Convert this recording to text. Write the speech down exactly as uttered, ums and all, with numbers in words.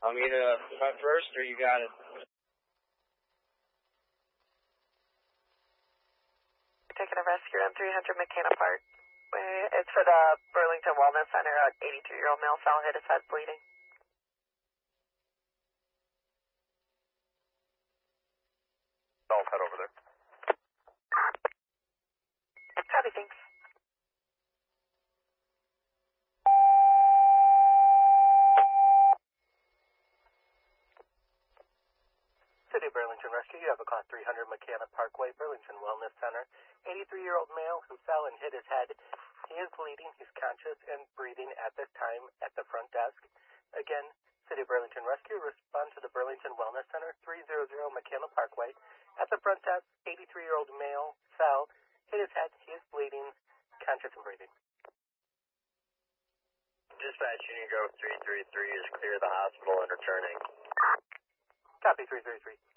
Want me to front first, or you got it? Taking a rescue on three hundred McKenna Park. It's for the Burlington Wellness Center. An eighty-two-year-old male fell, hit his head, bleeding. I'll head over there. Copy, thanks. City of Burlington Rescue, you have a call three hundred McKenna Parkway, Burlington Wellness Center. eighty-three-year-old male who fell and hit his head. He is bleeding. He's conscious and breathing at this time at the front desk. Again, City of Burlington Rescue, respond to the Burlington Wellness Center, three hundred McKenna Parkway. At the front desk, eighty-three-year-old male fell, hit his head. He is bleeding, conscious and breathing. Dispatch, Union Grove three three three is clear of the hospital and returning. Copy, three three three.